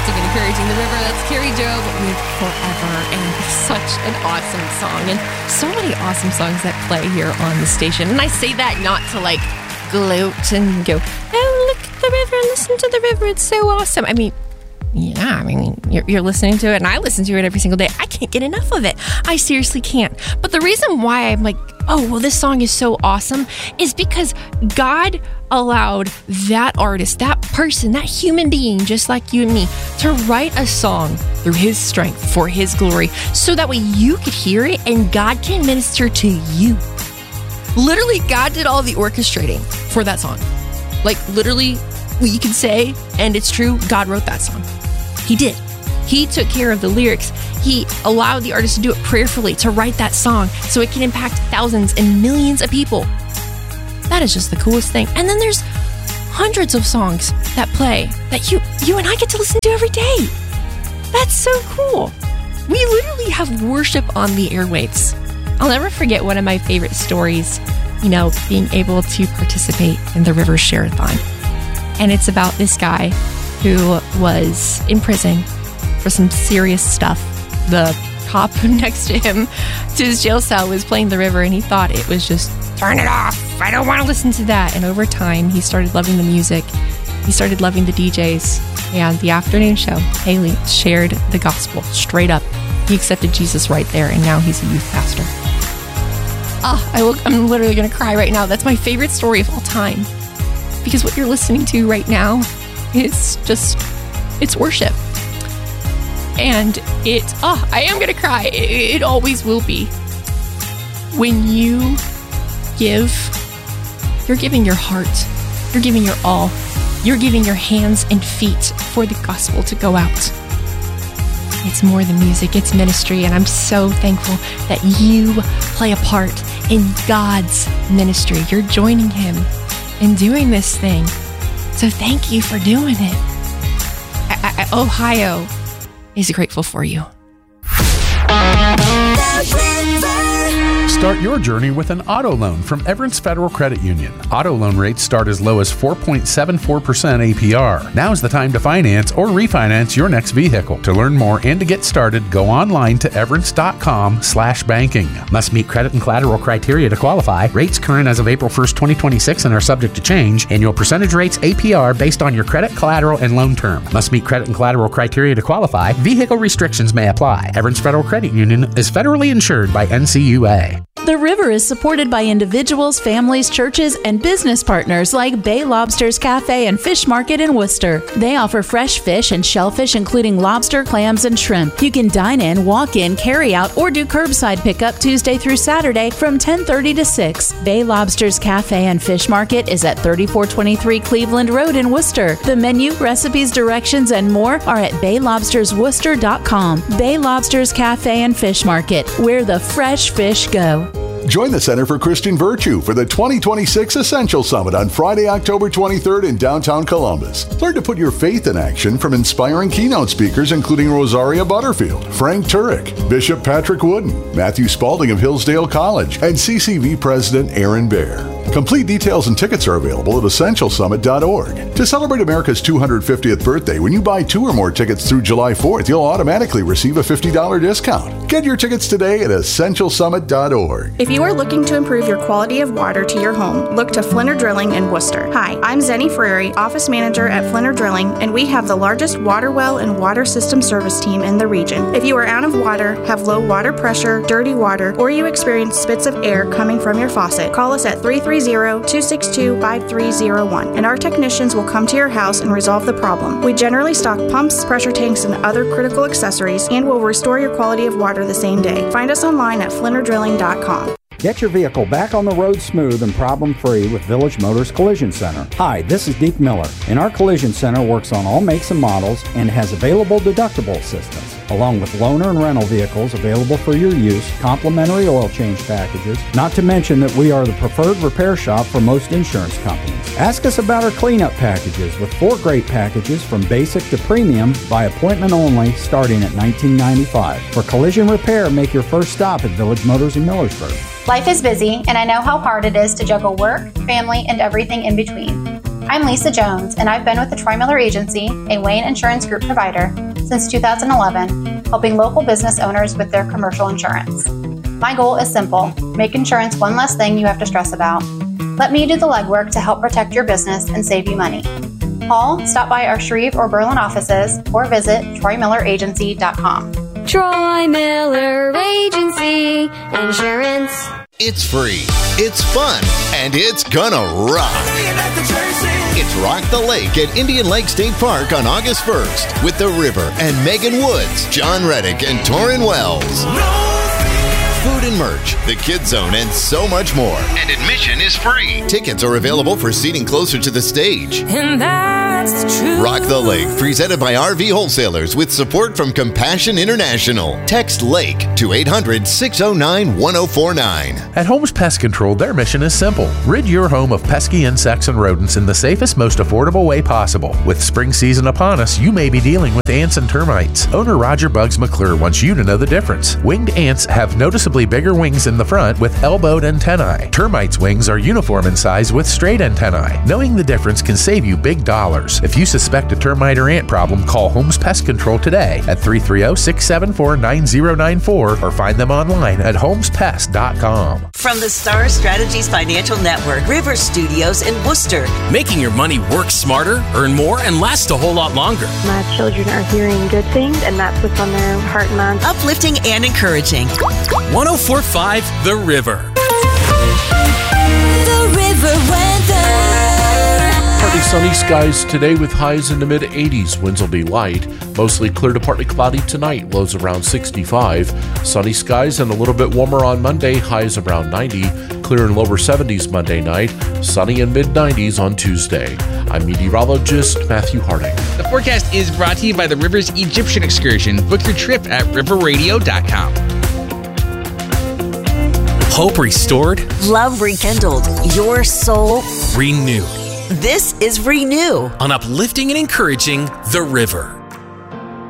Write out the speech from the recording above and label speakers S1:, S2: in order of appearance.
S1: uplifting and encouraging. The River, that's Carrie Job with Forever. And such an awesome song. And so many awesome songs that play here on the station. And I say that not to like gloat and go, oh, look at the river, listen to the river, it's so awesome. I mean, yeah, you're listening to it, and I listen to it every single day. I can't get enough of it. I seriously can't. But the reason why I'm like, oh, well, this song is so awesome is because God allowed that artist, that person, that human being, just like you and me, to write a song through his strength for his glory, so that way you could hear it and God can minister to you. Literally, God did all the orchestrating for that song. Like, literally, you can say, and it's true, God wrote that song. He did. He took care of the lyrics. He allowed the artist to do it prayerfully, to write that song so it can impact thousands and millions of people. That is just the coolest thing. And then there's hundreds of songs that play that you and I get to listen to every day. That's so cool. We literally have worship on the airwaves. I'll never forget one of my favorite stories, being able to participate in the River Share-a-thon. And it's about this guy who was in prison for some serious stuff. The cop next to him, to his jail cell, was playing the River, and he thought it was just, turn it off, I don't want to listen to that. And over time, he started loving the music. He started loving the DJs. And the afternoon show, Haley shared the gospel straight up. He accepted Jesus right there, and now he's a youth pastor. I'm literally going to cry right now. That's my favorite story of all time. Because what you're listening to right now is just, it's worship. And I am going to cry. It always will be. When you give, you're giving your heart. You're giving your all. You're giving your hands and feet for the gospel to go out. It's more than music, it's ministry. And I'm so thankful that you play a part in God's ministry. You're joining him in doing this thing. So thank you for doing it. Ohio is grateful for you.
S2: Start your journey with an auto loan from Everence Federal Credit Union. Auto loan rates start as low as 4.74% APR. Now's the time to finance or refinance your next vehicle. To learn more and to get started, go online to everence.com/banking. Must meet credit and collateral criteria to qualify. Rates current as of April 1st, 2026 and are subject to change. Annual percentage rates APR based on your credit, collateral, and loan term. Must meet credit and collateral criteria to qualify. Vehicle restrictions may apply. Everence Federal Credit Union is federally insured by NCUA.
S3: The River is supported by individuals, families, churches, and business partners like Bay Lobsters Cafe and Fish Market in Worcester. They offer fresh fish and shellfish, including lobster, clams, and shrimp. You can dine in, walk in, carry out, or do curbside pickup Tuesday through Saturday from 10:30 to 6. Bay Lobsters Cafe and Fish Market is at 3423 Cleveland Road in Worcester. The menu, recipes, directions, and more are at baylobstersworcester.com. Bay Lobsters Cafe and Fish Market, where the fresh fish go.
S4: Join the Center for Christian Virtue for the 2026 Essential Summit on Friday, October 23rd in downtown Columbus. Learn to put your faith in action from inspiring keynote speakers including Rosaria Butterfield, Frank Turek, Bishop Patrick Wooden, Matthew Spalding of Hillsdale College, and CCV President Aaron Baer. Complete details and tickets are available at essentialsummit.org. To celebrate America's 250th birthday, when you buy 2 or more tickets through July 4th, you'll automatically receive a $50 discount. Get your tickets today at essentialsummit.org.
S5: If you are looking to improve your quality of water to your home, look to Flinner Drilling in Worcester. Hi, I'm Zenny Frary, Office Manager at Flinner Drilling, and we have the largest water well and water system service team in the region. If you are out of water, have low water pressure, dirty water, or you experience spits of air coming from your faucet, call us at 330-262-5301, and our technicians will come to your house and resolve the problem. We generally stock pumps, pressure tanks, and other critical accessories, and will restore your quality of water the same day. Find us online at flinnerdrilling.com.
S6: Get your vehicle back on the road smooth and problem-free with Village Motors Collision Center. Hi, this is Deke Miller, and our Collision Center works on all makes and models and has available deductible assistance, along with loaner and rental vehicles available for your use, complimentary oil change packages, not to mention that we are the preferred repair shop for most insurance companies. Ask us about our cleanup packages with 4 great packages from basic to premium by appointment only starting at $19.95. For collision repair, make your first stop at Village Motors in Millersburg.
S7: Life is busy, and I know how hard it is to juggle work, family, and everything in between. I'm Lisa Jones, and I've been with the Troy Miller Agency, a Wayne Insurance Group provider, since 2011, helping local business owners with their commercial insurance. My goal is simple: make insurance one less thing you have to stress about. Let me do the legwork to help protect your business and save you money. Call, stop by our Shreve or Berlin offices, or visit TroyMillerAgency.com.
S8: Troy Miller Agency Insurance.
S9: It's free, it's fun, and it's gonna rock. It's Rock the Lake at Indian Lake State Park on August 1st with The River and Megan Woods, John Reddick, and Torrin Wells. Food and merch, the Kids Zone, and so much more. And admission is free. Tickets are available for seating closer to the stage.
S8: And that's the truth.
S9: Rock the Lake, presented by RV Wholesalers with support from Compassion International. Text LAKE to 800-609-1049.
S2: At Holmes Pest Control, their mission is simple: rid your home of pesky insects and rodents in the safest, most affordable way possible. With spring season upon us, you may be dealing with ants and termites. Owner Roger Bugs McClure wants you to know the difference. Winged ants have noticeably bigger wings in the front with elbowed antennae. Termites' wings are uniform in size with straight antennae. Knowing the difference can save you big dollars. If you suspect a termite or ant problem, call Holmes Pest Control today at 330-674-9094 or find them online at holmespest.com.
S10: From the Star Strategies Financial Network, River Studios in Worcester.
S11: Making your money work smarter, earn more, and last a whole lot longer.
S12: My children are hearing good things, and that's what's on their heart and mind.
S10: Uplifting and encouraging.
S11: 104.5 The River.
S8: The River weather.
S13: Partly sunny skies today with highs in the mid-80s. Winds will be light. Mostly clear to partly cloudy tonight. Lows around 65. Sunny skies and a little bit warmer on Monday. Highs around 90. Clear and lower 70s Monday night. Sunny and mid-90s on Tuesday. I'm meteorologist Matthew Harding.
S14: The forecast is brought to you by the Rivers Egyptian Excursion. Book your trip at riverradio.com.
S11: Hope restored.
S10: Love rekindled. Your soul
S11: renewed.
S10: This is Renew
S11: on uplifting and encouraging The River.